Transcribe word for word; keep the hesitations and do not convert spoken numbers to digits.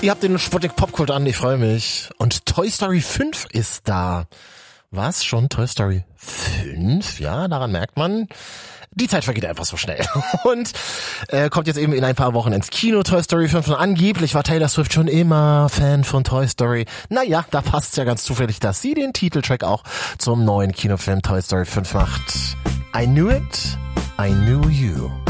Ihr habt den Sputnik Popkult an, ich freue mich. Und Toy Story fünf ist da. Was? Schon Toy Story fünf? Ja, daran merkt man, die Zeit vergeht einfach so schnell. Und äh, kommt jetzt eben in ein paar Wochen ins Kino, Toy Story fünf. Und angeblich war Taylor Swift schon immer Fan von Toy Story. Naja, da passt ja ganz zufällig, dass sie den Titeltrack auch zum neuen Kinofilm Toy Story fünf macht. I knew it, I knew you.